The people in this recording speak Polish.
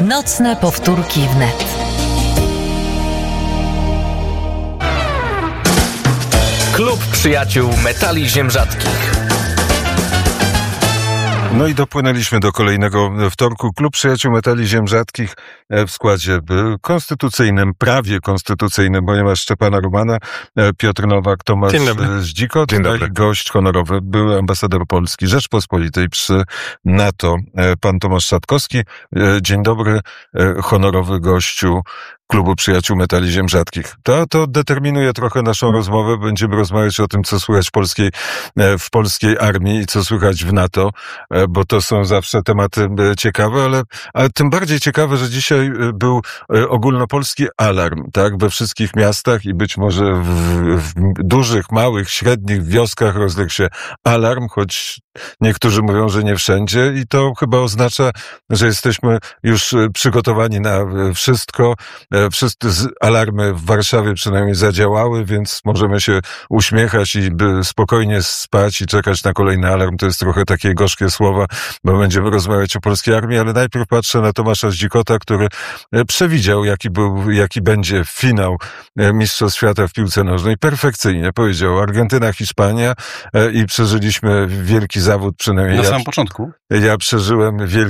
Nocne powtórki wnet. Klub Przyjaciół Metali Ziem Rzadkich. No i dopłynęliśmy do kolejnego wtorku. Klub Przyjaciół Metali Ziem Rzadkich w składzie konstytucyjnym, prawie konstytucyjnym, ponieważ Szczepana Romana, Piotr Nowak, Tomasz Zdzikot, gość honorowy, były ambasador Polski Rzeczpospolitej przy NATO, pan Tomasz Szatkowski. Dzień dobry, honorowy gościu Klubu Przyjaciół Metali Ziem Rzadkich. To determinuje trochę naszą rozmowę. Będziemy rozmawiać o tym, co słychać w polskiej armii i co słychać w NATO, bo to są zawsze tematy ciekawe, ale tym bardziej ciekawe, że dzisiaj był ogólnopolski alarm, tak, we wszystkich miastach i być może w dużych, małych, średnich wioskach rozległ się alarm, choć niektórzy mówią, że nie wszędzie i to chyba oznacza, że jesteśmy już przygotowani na wszystko. Wszystkie alarmy w Warszawie przynajmniej zadziałały, więc możemy się uśmiechać i spokojnie spać i czekać na kolejny alarm. To jest trochę takie gorzkie słowa, bo będziemy rozmawiać o polskiej armii, ale najpierw patrzę na Tomasza Zdzikota, który przewidział, jaki będzie finał Mistrzostw Świata w piłce nożnej. Perfekcyjnie powiedział Argentyna, Hiszpania i przeżyliśmy wielki zawód, przynajmniej na samym początku. Ja przeżyłem wielki